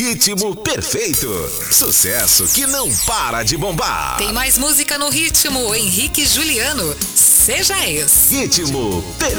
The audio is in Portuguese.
Ritmo Perfeito. Sucesso que não para de bombar. Tem mais música no Ritmo, Henrique e Juliano. Seja esse. Ritmo Perfeito.